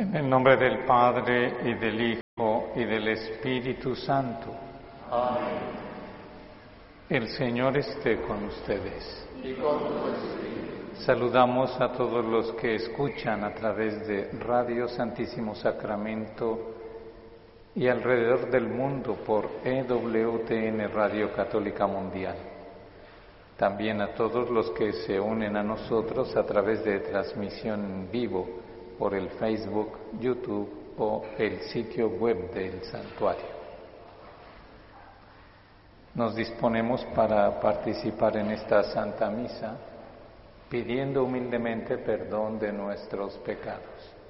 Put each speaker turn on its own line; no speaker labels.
En el nombre del Padre, y del Hijo, y del Espíritu Santo.
Amén.
El Señor esté con ustedes.
Y con tu espíritu.
Saludamos a todos los que escuchan a través de Radio Santísimo Sacramento y alrededor del mundo por EWTN Radio Católica Mundial. También a todos los que se unen a nosotros a través de transmisión en vivo por el Facebook, YouTube o el sitio web del santuario. Nos disponemos para participar en esta Santa Misa, pidiendo humildemente perdón de nuestros pecados.